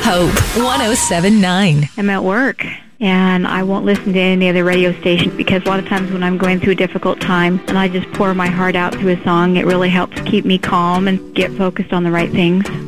Hope 107.9. I'm at work, and I won't listen to any other radio station because a lot of times when I'm going through a difficult time and I just pour my heart out through a song, it really helps keep me calm and get focused on the right things.